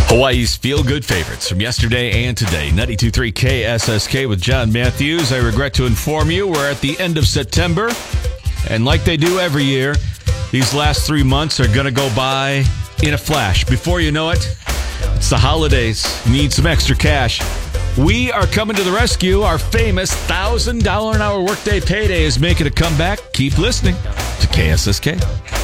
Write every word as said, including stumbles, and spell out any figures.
Hawaii's feel-good favorites from yesterday and today. ninety-two point three K S S K with John Matthews. I regret to inform you we're at the end of September. And like they do every year, these last three months are going to go by in a flash. Before you know it, it's the holidays. You need some extra cash. We are coming to the rescue. Our famous one thousand dollars an hour workday payday is making a comeback. Keep listening to K S S K.